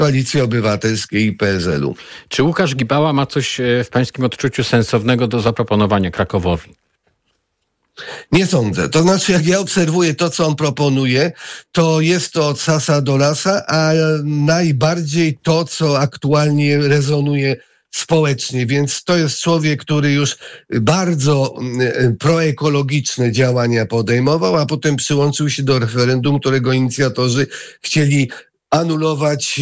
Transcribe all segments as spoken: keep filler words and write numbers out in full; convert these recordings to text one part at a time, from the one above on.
Koalicji Obywatelskiej i P S L u. Czy Łukasz Gibała ma coś w pańskim odczuciu sensownego do zaproponowania Krakowowi? Nie sądzę. To znaczy, jak ja obserwuję to, co on proponuje, to jest to od sasa do lasa, a najbardziej to, co aktualnie rezonuje społecznie, więc to jest człowiek, który już bardzo proekologiczne działania podejmował, a potem przyłączył się do referendum, którego inicjatorzy chcieli anulować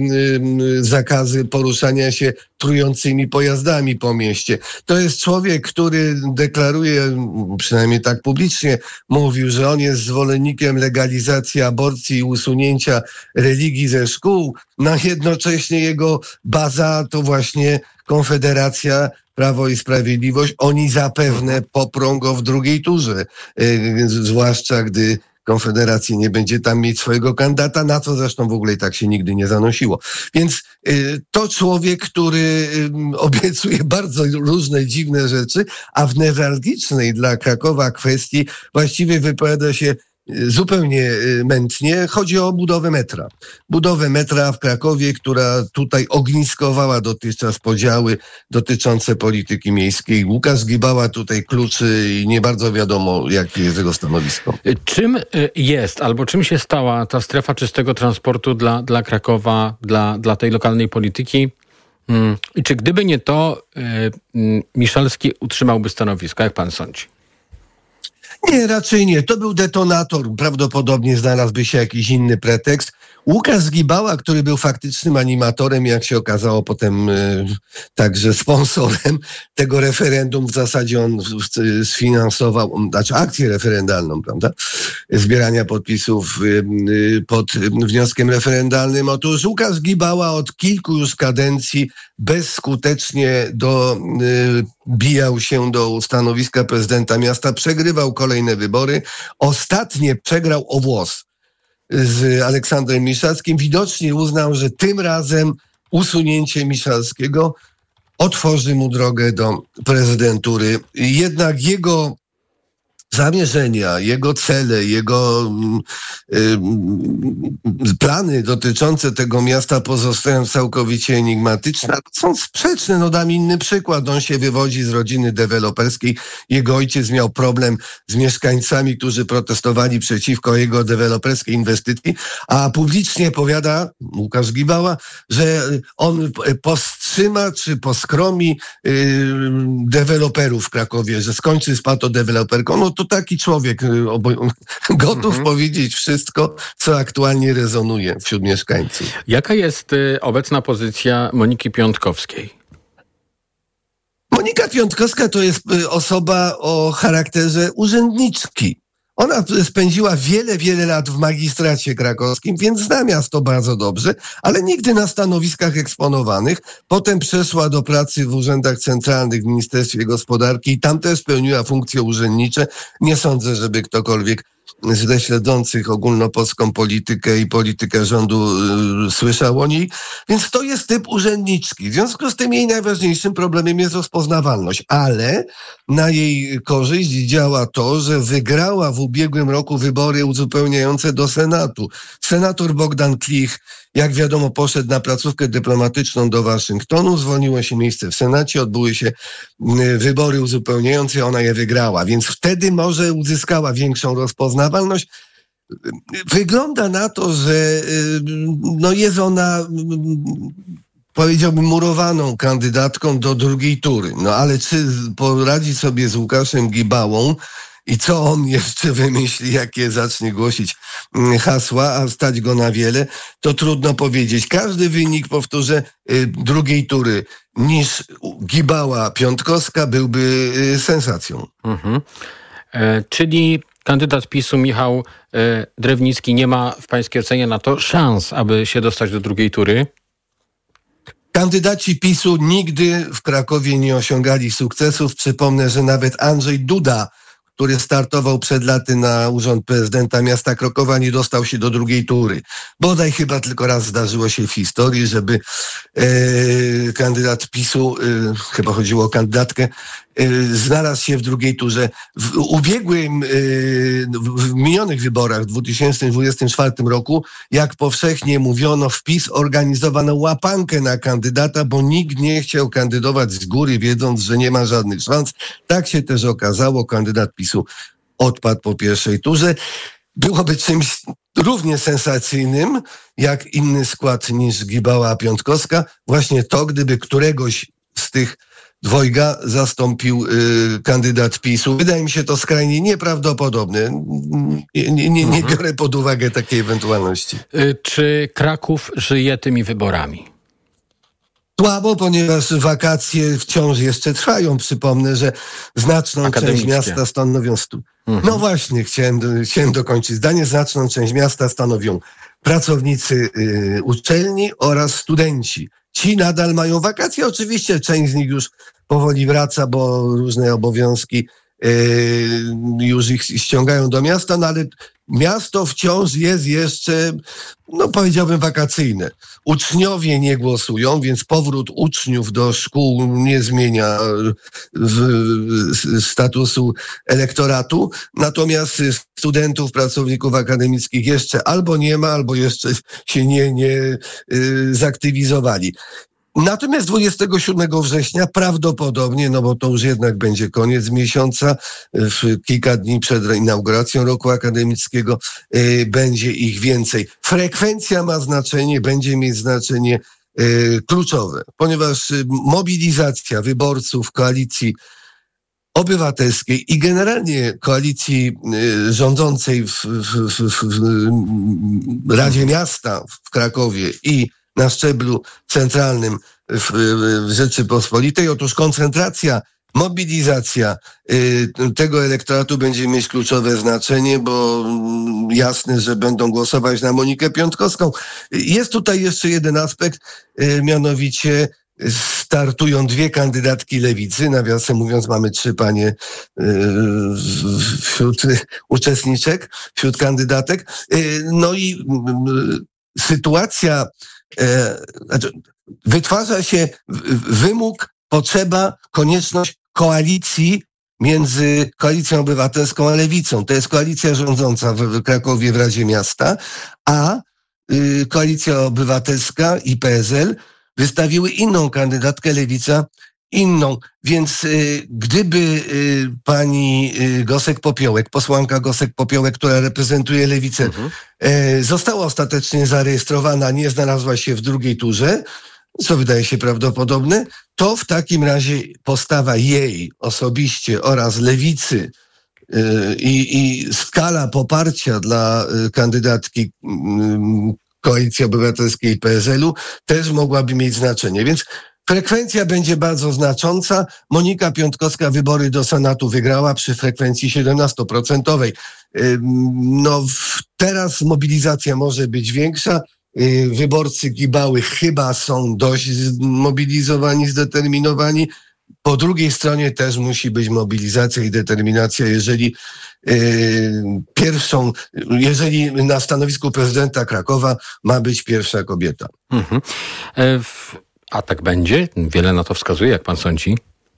zakazy poruszania się trującymi pojazdami po mieście. To jest człowiek, który deklaruje, przynajmniej tak publicznie mówił, że on jest zwolennikiem legalizacji aborcji i usunięcia religii ze szkół, no jednocześnie jego baza to właśnie Konfederacja, Prawo i Sprawiedliwość. Oni zapewne poprą go w drugiej turze, zwłaszcza gdy Konfederacji nie będzie tam mieć swojego kandydata, na co zresztą w ogóle i tak się nigdy nie zanosiło. Więc y, to człowiek, który y, obiecuje bardzo różne dziwne rzeczy, a w newralgicznej dla Krakowa kwestii właściwie wypowiada się zupełnie mętnie. Chodzi o budowę metra. Budowę metra w Krakowie, która tutaj ogniskowała dotychczas podziały dotyczące polityki miejskiej. Łukasz Gibała tutaj kluczy i nie bardzo wiadomo, jakie jest jego stanowisko. Czym jest, albo czym się stała ta strefa czystego transportu dla, dla Krakowa, dla, dla tej lokalnej polityki? I czy gdyby nie to, Miszalski utrzymałby stanowisko? Jak pan sądzi? Nie, raczej nie. To był detonator. Prawdopodobnie znalazłby się jakiś inny pretekst. Łukasz Gibała, który był faktycznym animatorem, jak się okazało potem y, także sponsorem tego referendum, w zasadzie on sfinansował, znaczy akcję referendalną, prawda? Zbierania podpisów y, y, pod wnioskiem referendalnym. Otóż Łukasz Gibała od kilku już kadencji bezskutecznie dobijał się do stanowiska prezydenta miasta, przegrywał kolejne wybory. Ostatnie przegrał o włos z Aleksandrem Miszalskim. Widocznie uznał, że tym razem usunięcie Miszalskiego otworzy mu drogę do prezydentury. Jednak jego zamierzenia, jego cele, jego y, y, plany dotyczące tego miasta pozostają całkowicie enigmatyczne. Są sprzeczne. No dam inny przykład. On się wywodzi z rodziny deweloperskiej. Jego ojciec miał problem z mieszkańcami, którzy protestowali przeciwko jego deweloperskiej inwestycji, a publicznie powiada Łukasz Gibała, że on powstrzyma czy poskromi y, deweloperów w Krakowie, że skończy z patodeweloperką. No to taki człowiek gotów mhm. powiedzieć wszystko, co aktualnie rezonuje wśród mieszkańców. Jaka jest y, obecna pozycja Moniki Piątkowskiej? Monika Piątkowska to jest y, osoba o charakterze urzędniczki. Ona spędziła wiele, wiele lat w magistracie krakowskim, więc zna miasto bardzo dobrze, ale nigdy na stanowiskach eksponowanych. Potem przeszła do pracy w urzędach centralnych w Ministerstwie Gospodarki i tam też pełniła funkcje urzędnicze. Nie sądzę, żeby ktokolwiek źle śledzących ogólnopolską politykę i politykę rządu yy, słyszał o niej. Więc to jest typ urzędniczki. W związku z tym jej najważniejszym problemem jest rozpoznawalność. Ale na jej korzyść działa to, że wygrała w ubiegłym roku wybory uzupełniające do Senatu. Senator Bogdan Klich, jak wiadomo, poszedł na placówkę dyplomatyczną do Waszyngtonu, zwolniło się miejsce w Senacie, odbyły się wybory uzupełniające, ona je wygrała, więc wtedy może uzyskała większą rozpoznawalność. Wygląda na to, że no jest ona, powiedziałbym, murowaną kandydatką do drugiej tury. No ale czy poradzi sobie z Łukaszem Gibałą i co on jeszcze wymyśli, jakie zacznie głosić hasła, a stać go na wiele, to trudno powiedzieć. Każdy wynik, powtórzę, drugiej tury niż Gibała Piątkowska byłby sensacją. Mhm. E, czyli kandydat PiSu Michał e, Drewnicki nie ma w pańskiej ocenie na to szans, aby się dostać do drugiej tury? Kandydaci PiSu nigdy w Krakowie nie osiągali sukcesów. Przypomnę, że nawet Andrzej Duda, który startował przed laty na urząd prezydenta miasta Krakowa, nie dostał się do drugiej tury. Bodaj chyba tylko raz zdarzyło się w historii, żeby e, kandydat PiSu, e, chyba chodziło o kandydatkę, znalazł się w drugiej turze. W ubiegłym, w minionych wyborach w dwa tysiące dwudziestym czwartym roku, jak powszechnie mówiono, w PiS organizowano łapankę na kandydata, bo nikt nie chciał kandydować z góry, wiedząc, że nie ma żadnych szans. Tak się też okazało. Kandydat PiSu odpadł po pierwszej turze. Byłoby czymś równie sensacyjnym, jak inny skład niż Gibała Piątkowska. Właśnie to, gdyby któregoś z tych dwojga zastąpił y, kandydat PiSu. Wydaje mi się to skrajnie nieprawdopodobne. Nie, nie, nie, nie biorę pod uwagę takiej ewentualności. Y, czy Kraków żyje tymi wyborami? Słabo, ponieważ wakacje wciąż jeszcze trwają. Przypomnę, że znaczną część miasta stanowią... Stu... Mhm. No właśnie, chciałem, chciałem dokończyć zdanie. Znaczną część miasta stanowią pracownicy y, uczelni oraz studenci. Ci nadal mają wakacje. Oczywiście część z nich już powoli wraca, bo różne obowiązki y, już ich ściągają do miasta, no ale miasto wciąż jest jeszcze, no powiedziałbym, wakacyjne. Uczniowie nie głosują, więc powrót uczniów do szkół nie zmienia w, w, statusu elektoratu. Natomiast studentów, pracowników akademickich jeszcze albo nie ma, albo jeszcze się nie, nie y, zaktywizowali. Natomiast dwudziestego siódmego września prawdopodobnie, no bo to już jednak będzie koniec miesiąca, w kilka dni przed inauguracją roku akademickiego, y, będzie ich więcej. Frekwencja ma znaczenie, będzie mieć znaczenie y, kluczowe, ponieważ y, mobilizacja wyborców Koalicji Obywatelskiej i generalnie koalicji y, rządzącej w, w, w, w Radzie Miasta w Krakowie i na szczeblu centralnym w, w Rzeczypospolitej. Otóż koncentracja, mobilizacja y, tego elektoratu będzie mieć kluczowe znaczenie, bo y, jasne, że będą głosować na Monikę Piątkowską. Jest tutaj jeszcze jeden aspekt, y, mianowicie startują dwie kandydatki lewicy. Nawiasem mówiąc, mamy trzy panie y, wśród uczestniczek, wśród kandydatek. Y, no i y, sytuacja E, znaczy, wytwarza się wymóg, potrzeba, konieczność koalicji między Koalicją Obywatelską a Lewicą. To jest koalicja rządząca w Krakowie w Radzie Miasta, a y, Koalicja Obywatelska i P S L wystawiły inną kandydatkę, Lewica inną. Więc y, gdyby y, pani y, Gosek-Popiołek, posłanka Gosek-Popiołek, która reprezentuje Lewicę, mhm. y, została ostatecznie zarejestrowana, nie znalazła się w drugiej turze, co wydaje się prawdopodobne, to w takim razie postawa jej osobiście oraz Lewicy y, i skala poparcia dla y, kandydatki y, Koalicji Obywatelskiej i P S L-u też mogłaby mieć znaczenie. Więc frekwencja będzie bardzo znacząca. Monika Piątkowska wybory do Senatu wygrała przy frekwencji siedemnastoprocentowej. No, teraz mobilizacja może być większa. Wyborcy Gibały chyba są dość zmobilizowani, zdeterminowani. Po drugiej stronie też musi być mobilizacja i determinacja, jeżeli pierwszą, jeżeli na stanowisku prezydenta Krakowa ma być pierwsza kobieta. Mhm. E, w... A tak będzie? Wiele na to wskazuje, jak pan sądzi?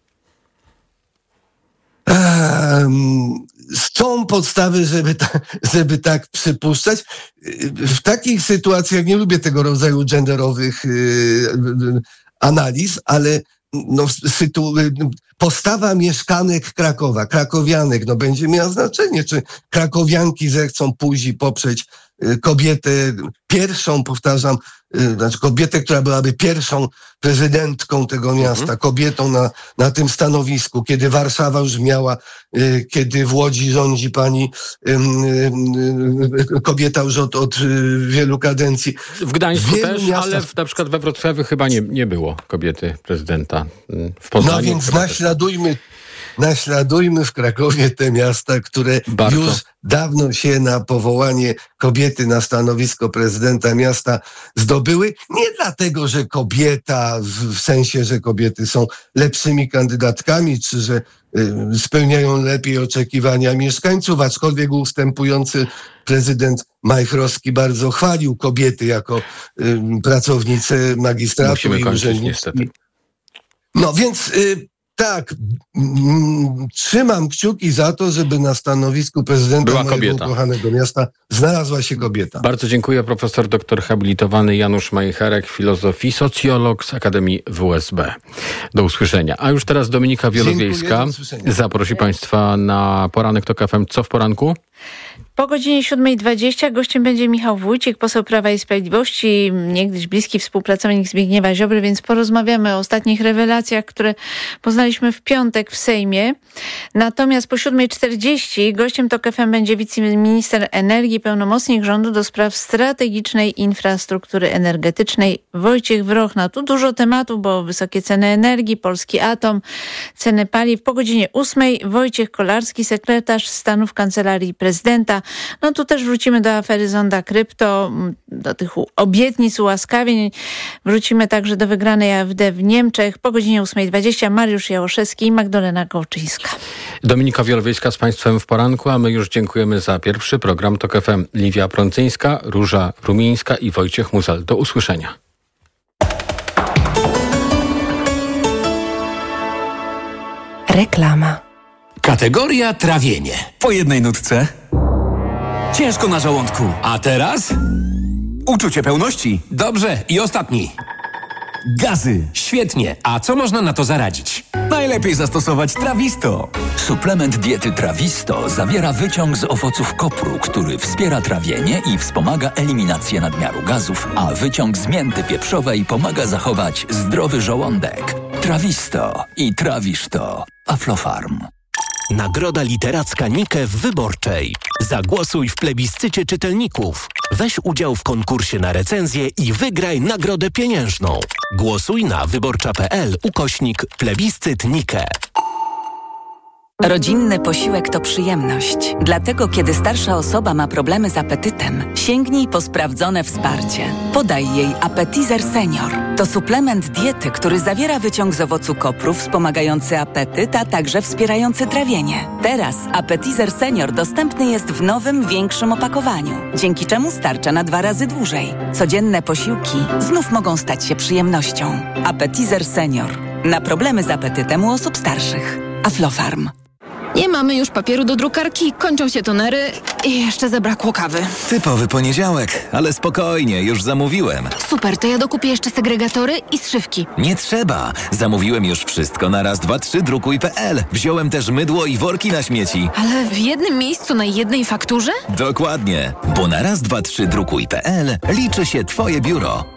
Um, są podstawy, żeby, ta, żeby tak przypuszczać. W takich sytuacjach nie lubię tego rodzaju genderowych yy, analiz, ale no, sytu, postawa mieszkanek Krakowa, krakowianek, no będzie miała znaczenie, czy krakowianki zechcą pójść i poprzeć kobietę, pierwszą, powtarzam, znaczy kobietę, która byłaby pierwszą prezydentką tego miasta, mhm. kobietą na, na tym stanowisku, kiedy Warszawa już miała, kiedy w Łodzi rządzi pani kobieta już od, od wielu kadencji. W Gdańsku w też, miastach... ale w, na przykład we Wrocławiu chyba nie, nie było kobiety prezydenta. W Poznaniu, no więc naśladujmy Naśladujmy w Krakowie te miasta, które Bardzo. już dawno się na powołanie kobiety na stanowisko prezydenta miasta zdobyły. Nie dlatego, że kobieta, w sensie, że kobiety są lepszymi kandydatkami, czy że y, spełniają lepiej oczekiwania mieszkańców, aczkolwiek ustępujący prezydent Majchrowski bardzo chwalił kobiety jako y, pracownice magistratu. Musimy i kończyć, niestety. No więc... Y, Tak, mm, trzymam kciuki za to, żeby na stanowisku prezydenta Była mojego kobieta. ukochanego miasta znalazła się kobieta. Bardzo dziękuję. Profesor doktor habilitowany Janusz Majcherek, filozof i socjolog z Akademii W U S B. Do usłyszenia. A już teraz Dominika Wielowiejska Dziękuję, do usłyszenia. zaprosi Państwa na poranek Tok F M. Co w poranku? Po godzinie siódma dwadzieścia gościem będzie Michał Wójcik, poseł Prawa i Sprawiedliwości, niegdyś bliski współpracownik Zbigniewa Ziobry, więc porozmawiamy o ostatnich rewelacjach, które poznaliśmy w piątek w Sejmie. Natomiast po siódma czterdzieści gościem Tok F M będzie wiceminister energii, pełnomocnik rządu do spraw strategicznej infrastruktury energetycznej Wojciech Wrochna. Tu dużo tematów, bo wysokie ceny energii, polski atom, ceny paliw. Po godzinie ósmej Wojciech Kolarski, sekretarz stanu w Kancelarii Prezydenta. No tu też wrócimy do afery Zonda Krypto, do tych obietnic, ułaskawień. Wrócimy także do wygranej A F D w Niemczech. Po godzinie ósma dwadzieścia Mariusz Jałoszewski i Magdalena Kołczyńska. Dominika Wielowiejska z Państwem w poranku, a my już dziękujemy za pierwszy program Tok F M. Liwia Prącyńska, Róża Rumińska i Wojciech Muzel. Do usłyszenia. Reklama. Kategoria trawienie. Po jednej nutce. Ciężko na żołądku. A teraz? Uczucie pełności. Dobrze, i ostatni. Gazy. Świetnie. A co można na to zaradzić? Najlepiej zastosować Trawisto. Suplement diety Trawisto zawiera wyciąg z owoców kopru, który wspiera trawienie i wspomaga eliminację nadmiaru gazów, a wyciąg z mięty pieprzowej pomaga zachować zdrowy żołądek. Trawisto i trawisz to. Aflofarm. Nagroda literacka Nike w Wyborczej. Zagłosuj w plebiscycie czytelników. Weź udział w konkursie na recenzję i wygraj nagrodę pieniężną. Głosuj na wyborcza.pl ukośnik plebiscyt Nike. Rodzinny posiłek to przyjemność. Dlatego, kiedy starsza osoba ma problemy z apetytem, sięgnij po sprawdzone wsparcie. Podaj jej Appetizer Senior. To suplement diety, który zawiera wyciąg z owocu kopru wspomagający apetyt, a także wspierający trawienie. Teraz Appetizer Senior dostępny jest w nowym, większym opakowaniu, dzięki czemu starcza na dwa razy dłużej. Codzienne posiłki znów mogą stać się przyjemnością. Appetizer Senior. Na problemy z apetytem u osób starszych. Aflofarm. Nie mamy już papieru do drukarki, kończą się tonery i jeszcze zabrakło kawy. Typowy poniedziałek, ale spokojnie, już zamówiłem. Super, to ja dokupię jeszcze segregatory i zszywki. Nie trzeba. Zamówiłem już wszystko na raz, dwa, trzy drukuj kropka pe el. Wziąłem też mydło i worki na śmieci. Ale w jednym miejscu na jednej fakturze? Dokładnie, bo na raz, dwa, trzy drukuj kropka pe el liczy się Twoje biuro.